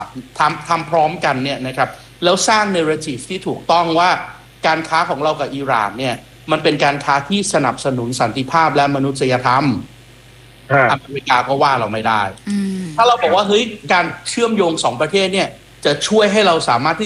ทำพร้อมกันเนี่ยนะครับแล้วสร้างเนเรทีฟที่ถูกต้องว่าการค้าของเรากับอิหร่านเนี่ยมันเป็นการค้าที่สนับสนุนสันติภาพและมนุษยธรรมอเมริกาก็ว่าเราไม่ได้ถ้าเราบอกว่าเฮ้ยการเชื่อมโยงสองประเทศเนี่ยจะช่วยให้เราสามารถที่